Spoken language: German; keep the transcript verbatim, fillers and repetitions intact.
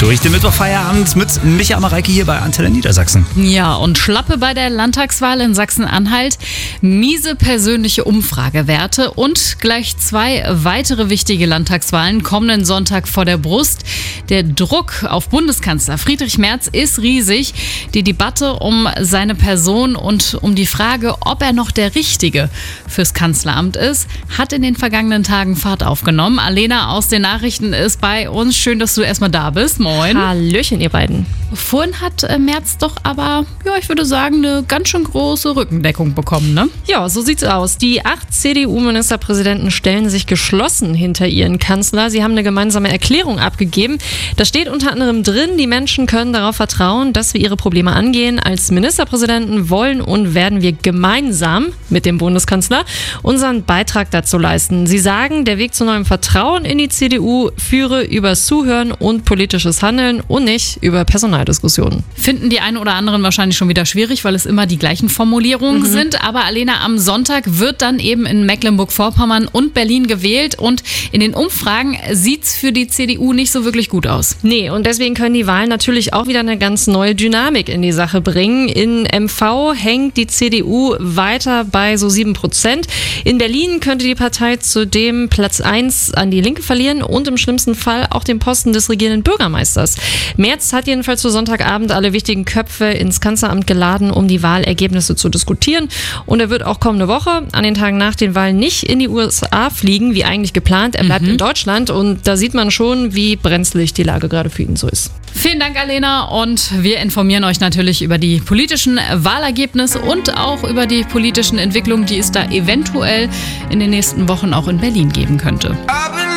durch den Mittwochfeierabend mit Micha Mareike hier bei Antenne Niedersachsen. Ja, und Schlappe bei der Landtagswahl in Sachsen-Anhalt, miese persönliche Umfragewerte und gleich zwei weitere wichtige Landtagswahlen kommenden Sonntag vor der Brust. Der Druck auf Bundeskanzler Friedrich Merz ist riesig. Die Debatte um seine Person und um die Frage, ob er noch der Richtige fürs Kanzleramt ist, hat in den vergangenen Tagen Fahrt aufgenommen. Alena aus den Nachrichten ist bei uns. Schön, dass du erstmal da bist. Moin. Hallöchen, ihr beiden. Vorhin hat äh, Merz doch aber, ja, ich würde sagen, eine ganz schön große Rückendeckung bekommen, ne? Ja, so sieht's aus. Die acht C D U-Ministerpräsidenten stellen sich geschlossen hinter ihren Kanzler. Sie haben eine gemeinsame Erklärung abgegeben. Da steht unter anderem drin, die Menschen können darauf vertrauen, dass wir ihre Probleme angehen. Als Ministerpräsidenten wollen und werden wir gemeinsam mit dem Bundeskanzler unseren Beitrag dazu leisten. Sie sagen, der Weg zu neuem Vertrauen in die C D U führe über Zuhören und politisches Handeln und nicht über Personaldiskussionen. Finden die einen oder anderen wahrscheinlich schon wieder schwierig, weil es immer die gleichen Formulierungen mhm. sind. Aber Alena, am Sonntag wird dann eben in Mecklenburg-Vorpommern und Berlin gewählt und in den Umfragen sieht's für die C D U nicht so wirklich gut aus. Nee, und deswegen können die Wahlen natürlich auch wieder eine ganz neue Dynamik in die Sache bringen. In M V hängt die C D U weiter bei so sieben Prozent. In Berlin könnte die Partei zudem Platz eins an die Linke verlieren und im schlimmsten Fall auch den Posten des regierenden Bürgermeisters. Merz hat jedenfalls zu Sonntagabend alle wichtigen Köpfe ins Kanzleramt geladen, um die Wahlergebnisse zu diskutieren. Und er wird auch kommende Woche an den Tagen nach den Wahlen nicht in die U S A fliegen, wie eigentlich geplant. Er bleibt mhm. in Deutschland und da sieht man schon, wie brenzlig die Lage gerade für ihn so ist. Vielen Dank, Alena. Und wir informieren euch natürlich über die politischen Wahlergebnisse und auch über die politischen Entwicklungen, die es da eventuell in den nächsten Wochen auch in Berlin geben könnte.